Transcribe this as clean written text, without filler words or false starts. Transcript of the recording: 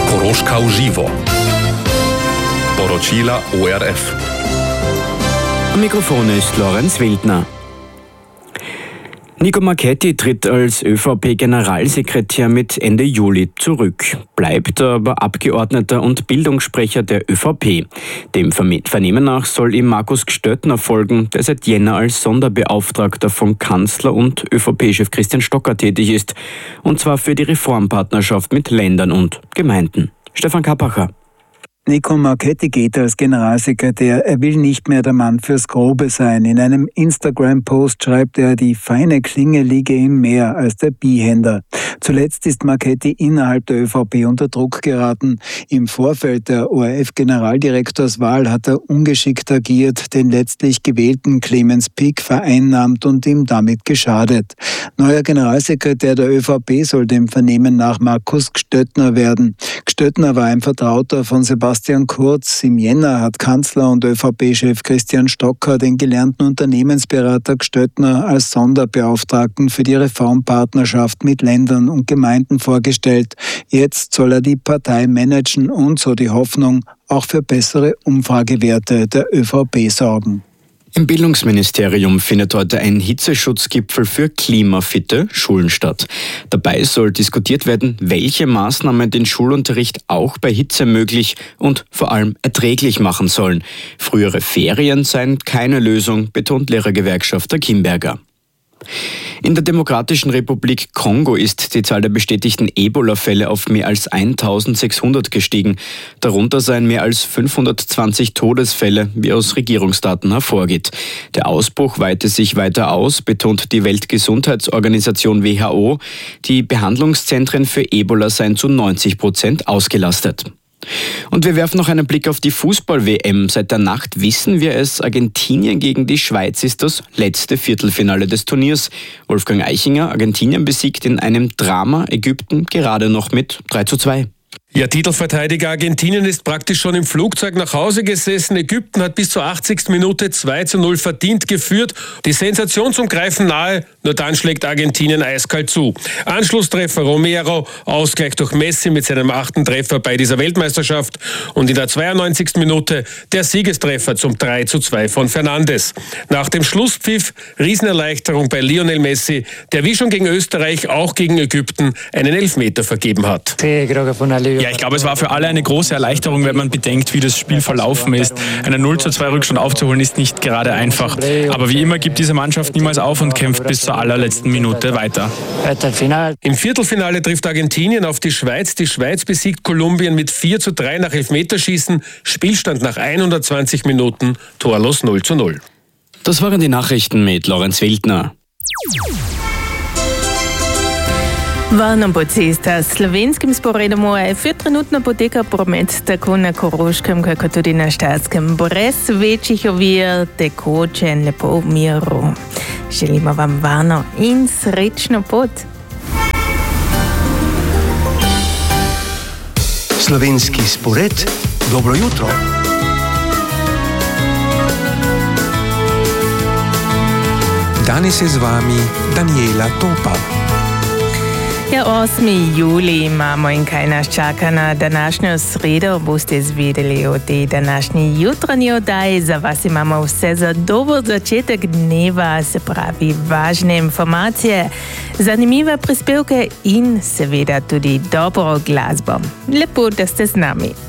Koroška v živo. Poročila ORF. Am Mikrofon ist Lorenz Wildner. Nico Marchetti tritt als ÖVP-Generalsekretär mit Ende Juli zurück, bleibt aber Abgeordneter und Bildungssprecher der ÖVP. Dem Vernehmen nach soll ihm Markus Gstöttner folgen, der seit Jänner als Sonderbeauftragter von Kanzler und ÖVP-Chef Christian Stocker tätig ist, und zwar für die Reformpartnerschaft mit Ländern und Gemeinden. Stefan Kappacher. Nico Marchetti geht als Generalsekretär. Er will nicht mehr der Mann fürs Grobe sein. In einem Instagram-Post schreibt er, die feine Klinge liege ihm mehr als der Bihänder. Zuletzt ist Marchetti innerhalb der ÖVP unter Druck geraten. Im Vorfeld der ORF-Generaldirektorswahl hat er ungeschickt agiert, den letztlich gewählten Clemens Pick vereinnahmt und ihm damit geschadet. Neuer Generalsekretär der ÖVP soll dem Vernehmen nach Markus Gstöttner werden. Gstöttner war ein Vertrauter von Sebastian Kurz. Im Jänner hat Kanzler und ÖVP-Chef Christian Stocker den gelernten Unternehmensberater Gstöttner als Sonderbeauftragten für die Reformpartnerschaft mit Ländern und Gemeinden vorgestellt. Jetzt soll er die Partei managen und, so die Hoffnung, auch für bessere Umfragewerte der ÖVP sorgen. Im Bildungsministerium findet heute ein Hitzeschutzgipfel für klimafitte Schulen statt. Dabei soll diskutiert werden, welche Maßnahmen den Schulunterricht auch bei Hitze möglich und vor allem erträglich machen sollen. Frühere Ferien seien keine Lösung, betont Lehrergewerkschafter Kimberger. In der Demokratischen Republik Kongo ist die Zahl der bestätigten Ebola-Fälle auf mehr als 1600 gestiegen. Darunter seien mehr als 520 Todesfälle, wie aus Regierungsdaten hervorgeht. Der Ausbruch weite sich weiter aus, betont die Weltgesundheitsorganisation WHO. Die Behandlungszentren für Ebola seien zu 90% ausgelastet. Und wir werfen noch einen Blick auf die Fußball-WM. Seit der Nacht wissen wir es, Argentinien gegen die Schweiz ist das letzte Viertelfinale des Turniers. Wolfgang Eichinger, Argentinien besiegt in einem Drama Ägypten gerade noch mit 3:2. Ja, Titelverteidiger Argentinien ist praktisch schon im Flugzeug nach Hause gesessen. Ägypten hat bis zur 80. Minute 2:0 verdient geführt. Die Sensation zum Greifen nahe, nur dann schlägt Argentinien eiskalt zu. Anschlusstreffer Romero, Ausgleich durch Messi mit seinem 8. Treffer bei dieser Weltmeisterschaft und in der 92. Minute der Siegestreffer zum 3:2 von Fernandes. Nach dem Schlusspfiff Riesenerleichterung bei Lionel Messi, der wie schon gegen Österreich auch gegen Ägypten einen Elfmeter vergeben hat. Ja, ich glaube, es war für alle eine große Erleichterung, wenn man bedenkt, wie das Spiel verlaufen ist. Einen 0:2 Rückstand aufzuholen ist nicht gerade einfach. Aber wie immer gibt diese Mannschaft niemals auf und kämpft bis zur allerletzten Minute weiter. Im Viertelfinale trifft Argentinien auf die Schweiz. Die Schweiz besiegt Kolumbien mit 4:3 nach Elfmeterschießen. Spielstand nach 120 Minuten, torlos 0:0. Das waren die Nachrichten mit Lorenz Wildner. V nam sta slovenskim sporedom ORF 4 po teka promet tako na Koroškem, kako tudi na Štajerskem. Brez večjih ovir, tekoče in lepo v miru. Želimo vam varno in srečno pot. Slovenski spored, dobro jutro. Danes je z vami Daniela Topal. Ja, 8. juli imamo in kaj nas čaka na današnjo sredo, boste izvedeli o tej današnji jutranji oddaji. Za vas imamo vse za dober začetek dneva, se pravi važne informacije, zanimive prispevke in seveda tudi dobro glasbo. Lepo, da ste z nami.